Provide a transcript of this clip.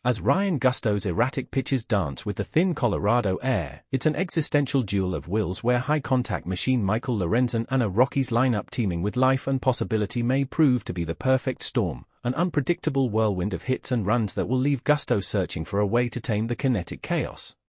As Ryan Gusto's erratic pitches dance with the thin Colorado air, it's an existential duel of wills where high-contact machine Michael Lorenzen and a Rockies lineup teeming with life and possibility may prove to be the perfect storm, an unpredictable whirlwind of hits and runs that will leave Gusto searching for a way to tame the kinetic chaos.